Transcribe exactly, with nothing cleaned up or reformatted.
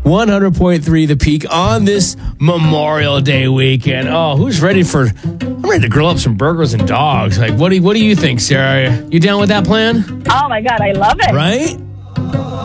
one hundred point three The Peak on this Memorial Day weekend. Oh, who's ready for... I'm ready to grill up some burgers and dogs. Like, what do you, what do you think, Sarah? You down with that plan? Oh, my God. I love it. Right?